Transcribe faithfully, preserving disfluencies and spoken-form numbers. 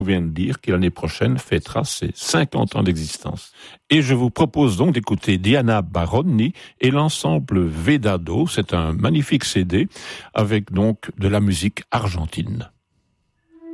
vient de dire que l'année prochaine fêtera ses cinquante ans d'existence. Et je vous propose donc d'écouter Diana Baroni et l'ensemble Vedado. C'est un magnifique C D avec donc de la musique argentine.